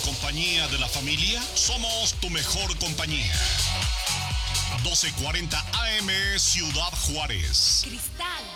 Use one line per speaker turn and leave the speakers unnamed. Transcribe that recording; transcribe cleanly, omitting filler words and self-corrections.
compañía de la familia, somos tu mejor compañía. 1240 AM Ciudad Juárez.
Cristal